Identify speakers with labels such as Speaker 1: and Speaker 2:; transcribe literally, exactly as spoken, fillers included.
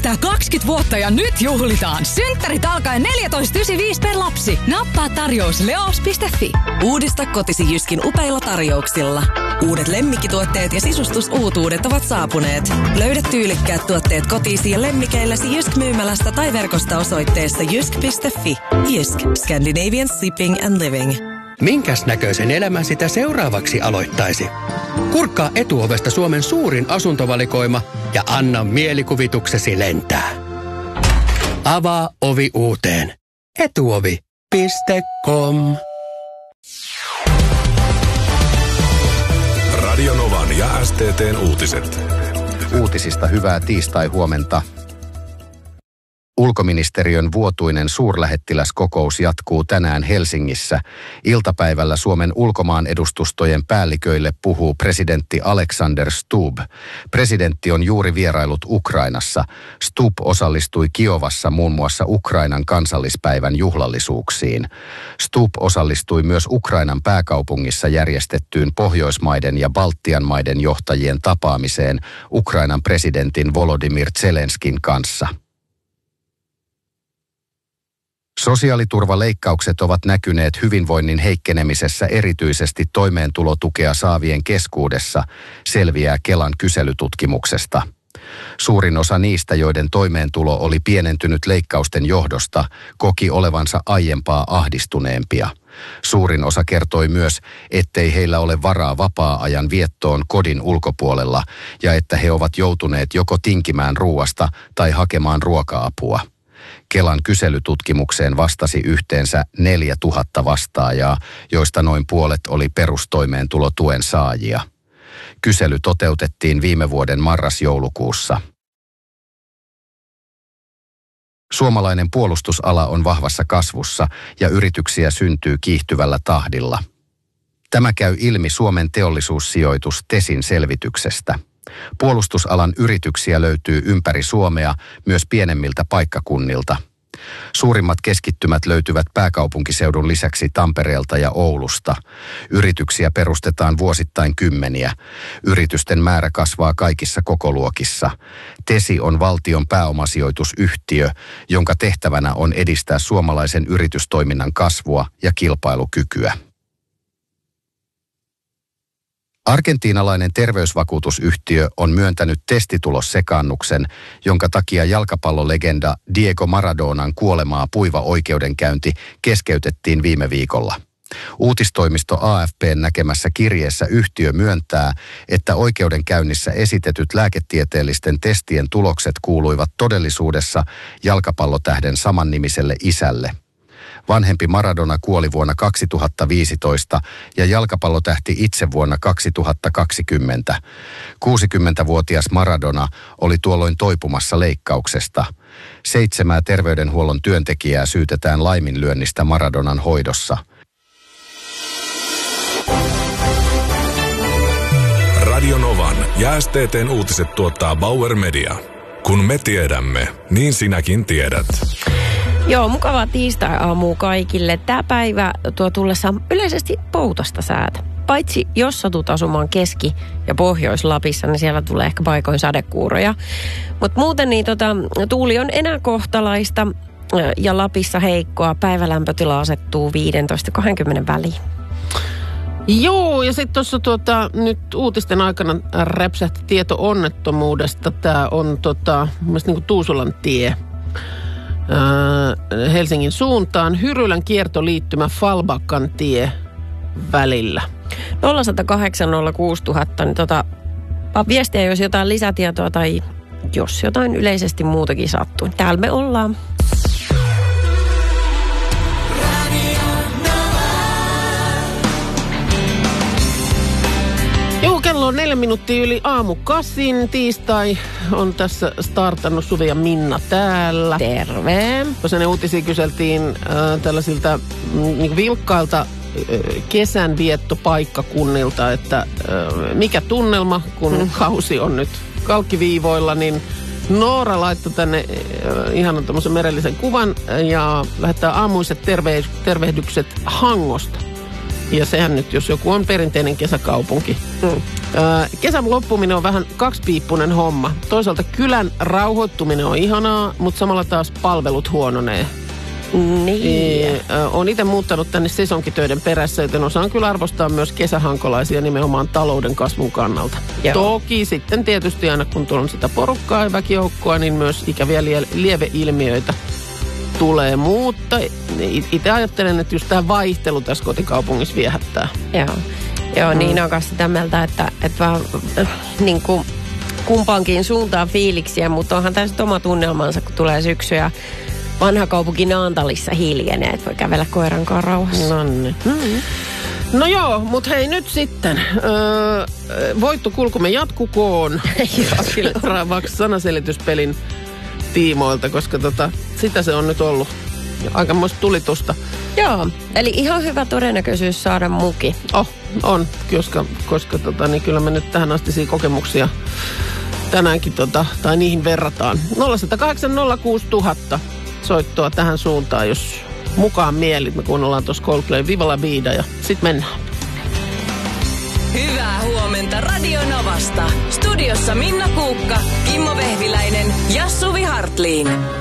Speaker 1: täyttää kaksikymmentä vuotta ja nyt juhlitaan. Synttärit alkaen neljätoista yhdeksänkymmentäviisi per lapsi. Nappaa tarjous leos piste fi.
Speaker 2: Uudista kotisi Jyskin upeilla tarjouksilla. Uudet lemmikkituotteet ja sisustusuutuudet ovat saapuneet. Löydä tyylikkäät tuotteet kotisi ja lemmikeilläsi Jysk-myymälästä tai verkosta osoitteessa jysk piste fi. Jysk. Scandinavian Sleeping and Living.
Speaker 3: Minkäs näköisen elämän sitä seuraavaksi aloittaisi? Kurkkaa Etuovesta Suomen suurin asuntovalikoima ja anna mielikuvituksesi lentää. Avaa ovi uuteen. etuovi piste com.
Speaker 4: Radio Novan ja S T T:n uutiset.
Speaker 5: Uutisista hyvää tiistai-huomenta. Ulkoministeriön vuotuinen suurlähettiläskokous jatkuu tänään Helsingissä. Iltapäivällä Suomen ulkomaan edustustojen päälliköille puhuu presidentti Alexander Stubb. Presidentti on juuri vierailut Ukrainassa. Stubb osallistui Kiovassa muun muassa Ukrainan kansallispäivän juhlallisuuksiin. Stubb osallistui myös Ukrainan pääkaupungissa järjestettyyn Pohjoismaiden ja Baltian maiden johtajien tapaamiseen Ukrainan presidentin Volodymyr Zelenskin kanssa. Sosiaaliturvaleikkaukset ovat näkyneet hyvinvoinnin heikkenemisessä erityisesti toimeentulotukea saavien keskuudessa, selviää Kelan kyselytutkimuksesta. Suurin osa niistä, joiden toimeentulo oli pienentynyt leikkausten johdosta, koki olevansa aiempaa ahdistuneempia. Suurin osa kertoi myös, ettei heillä ole varaa vapaa-ajan viettoon kodin ulkopuolella ja että he ovat joutuneet joko tinkimään ruuasta tai hakemaan ruoka-apua. Kelan kyselytutkimukseen vastasi yhteensä neljätuhatta vastaajaa, joista noin puolet oli perustoimeentulotuen saajia. Kysely toteutettiin viime vuoden marras-joulukuussa. Suomalainen puolustusala on vahvassa kasvussa ja yrityksiä syntyy kiihtyvällä tahdilla. Tämä käy ilmi Suomen teollisuussijoitus Tesin selvityksestä. Puolustusalan yrityksiä löytyy ympäri Suomea, myös pienemmiltä paikkakunnilta. Suurimmat keskittymät löytyvät pääkaupunkiseudun lisäksi Tampereelta ja Oulusta. Yrityksiä perustetaan vuosittain kymmeniä. Yritysten määrä kasvaa kaikissa kokoluokissa. Tesi on valtion pääomasijoitusyhtiö, jonka tehtävänä on edistää suomalaisen yritystoiminnan kasvua ja kilpailukykyä. Argentiinalainen terveysvakuutusyhtiö on myöntänyt testitulossekaannuksen, jonka takia jalkapallolegenda Diego Maradonan kuolemaa puiva oikeudenkäynti keskeytettiin viime viikolla. Uutistoimisto A F P:n näkemässä kirjeessä yhtiö myöntää, että oikeudenkäynnissä esitetyt lääketieteellisten testien tulokset kuuluivat todellisuudessa jalkapallotähden samannimiselle isälle. Vanhempi Maradona kuoli vuonna kaksituhattaviisitoista ja jalkapallotähti itse vuonna kaksituhattakaksikymmentä. kuusikymmentävuotias Maradona oli tuolloin toipumassa leikkauksesta. Seitsemää terveydenhuollon työntekijää syytetään laiminlyönnistä Maradonan hoidossa.
Speaker 4: Radio Novan ja S T T:n uutiset tuottaa Bauer Media. Kun me tiedämme, niin sinäkin tiedät.
Speaker 6: Joo, mukavaa tiistai-aamua kaikille. Tämä päivä tuo tullessaan yleisesti poutasta säätä. Paitsi jos satut asumaan Keski- ja Pohjois-Lapissa, niin siellä tulee ehkä paikoin sadekuuroja. Mutta muuten niin tota, tuuli on enää kohtalaista ja Lapissa heikkoa. Päivälämpötila asettuu viisitoista kaksikymmentä väliin.
Speaker 7: Joo, ja sitten tuossa tuota, nyt uutisten aikana räpsähti tieto onnettomuudesta. Tämä on tota, mun niin kuin Tuusulan tie. Helsingin suuntaan Hyrylän kiertoliittymä Falbakan tie välillä.
Speaker 6: nolla yksi nolla kahdeksan nolla kuusi nolla nolla nolla, niin tota, viestiä, jos jotain lisätietoa tai jos jotain yleisesti muutakin sattuu. Täällä me ollaan.
Speaker 7: Joo, kello on neljä minuuttia yli aamu kasin. Tiistai on tässä startannut. Suvi ja Minna täällä.
Speaker 6: Terve.
Speaker 7: Tuossa ne uutisia kyseltiin äh, tällaisilta niin vilkkailta äh, kesänviettopaikkakunnilta, että äh, mikä tunnelma, kun hmm. kausi on nyt kalkkiviivoilla, niin Noora laittoi tänne äh, ihanan tämmöisen merellisen kuvan ja lähettää aamuiset terve- tervehdykset Hangosta. Ja sehän nyt, jos joku on perinteinen kesäkaupunki. Mm. Öö, kesän loppuminen on vähän kaksipiippunen homma. Toisaalta kylän rauhoittuminen on ihanaa, mutta samalla taas palvelut huononee.
Speaker 6: Niin.
Speaker 7: E, on itse muuttanut tänne sesonkitöiden perässä, joten osaan kyllä arvostaa myös kesähankolaisia nimenomaan talouden kasvun kannalta. Joo. Toki sitten tietysti aina kun tuolla on sitä porukkaa ja väkijoukkoa, niin myös ikäviä lie- lieveilmiöitä tulee. Mutta itse ajattelen, että just tämä vaihtelu tässä kotikaupungissa viehättää.
Speaker 6: Joo, Joo mm. niin on kanssa sitä mieltä, että, että vähän äh, niin kuin kumpaankin suuntaan fiiliksiä, mutta onhan tässä oma tunnelmansa, kun tulee syksy ja vanha kaupunki Naantalissa hiljenee, että voi kävellä koiran kanssa rauhassa.
Speaker 7: No niin. Mm-hmm. No joo, mutta hei nyt sitten. Öö, voittokulkumme jatkukoon seuraavaksi sanaselityspelin tiimoilta, koska tota, sitä se on nyt ollut. Aikamoista tulitusta.
Speaker 6: Joo, eli ihan hyvä todennäköisyys saada muki.
Speaker 7: Oh, on, koska, koska tota, niin kyllä me nyt tähän asti kokemuksia tänäänkin, tota, tai niihin verrataan. nolla yksi nolla kahdeksan nolla kuusi nolla nolla nolla soittoa tähän suuntaan, jos mukaan mielit. Me kuunnellaan tuossa Coldplay Viva la Vida ja sit mennään.
Speaker 2: Hyvää huomenta Radio Novasta. Studiossa Minna Kuukka, Kimmo Vehviläinen ja Suvi Hartliin.